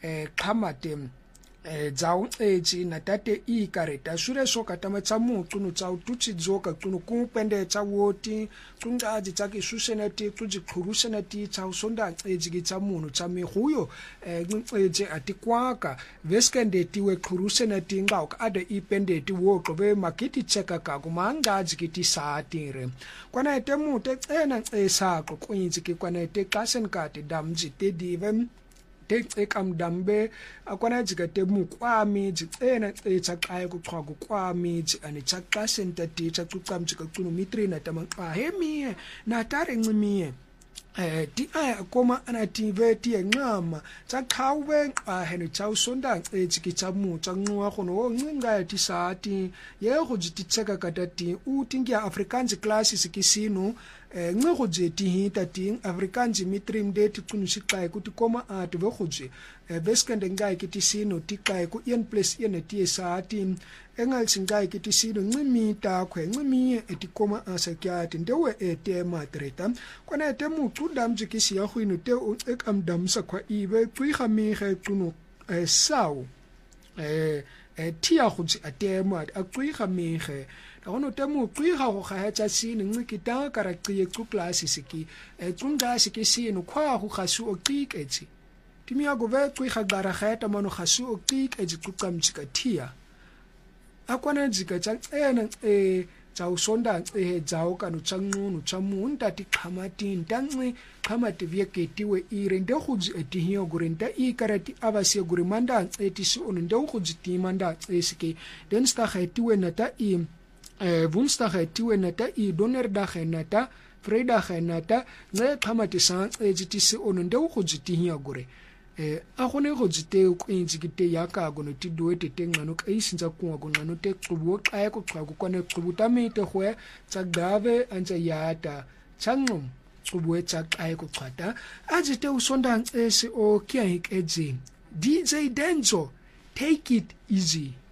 qhamate dzao eji na tate I kareta shure soka tama tsamu tunu tsao tutsi dzoka tunu kumpende tsawoti tsungaji tsaki susenati tsuji khurusenati tsao sonda eji ki tsamunu tsami huyo eji atikwaka veskende tiwe khurusenati ngao ada ipende ti woqo be makiti cheka ka kumangaji kiti saatire kwana etemu te ena esaqo kwinzi ki kwana ete kasen kati damji te dive tekam dambe akwana jika temu kwami jicena echaqaye kuqhwaku kwami ani chaqa sentati chaquqam jika qunu mitri na tamaqha hemiye na tare ncimiye ti aya koma anative ti enqama chaqhawe qahene chawusonda ejiki chamu chanqwa khono ncinga ti sati yego jititseka katati uti ngia afrikaans classes kisino nqego jeti hitating afrikaans mitrim date qunu siqaye kuti koma ati vekhoje beskende ngai kitisino tiqaye ku en place en ti sati engal singai kitisino ncimita khwe ncimiye etikoma asakyati ndewe etema treta kwana etemu qudam jikisi ya khwino te ekamdam sakwa ibe qihamihe qunu saw tia khutsi atema aqihamihe gono temu qiha go ga tsa sine ncikita karaqiye ku class siki qunga siki sino khwa go gasu oqiketsi timia go ve qiha gara khata mano gasu oqiketsi quqamjika tia akwana jika tsaena tsawusonda dzao kanu tsanqunu tsamunta tiqhamati ntanqi qhamati vyeketiwe ire ndekhuji etihiyo gurinta ikarati abase gurimanda etisi onende ukhuji timanda esike densta khatiwe nata Woensdag etiwe nata donderdag nata vrydag nata nge qhamati sang ejitisi onende ukhuji tihiyo gure agone go jite kwinzi kite yaka gono tiduete tengano kaisinza kuwa gono te qubu xaya ku xwa ku kone qubu tamite khwe tsagave anje yata tsanqum qubu xaya ku xata ajite usonda ese o kia hikeji DJ Denzo, take it easy.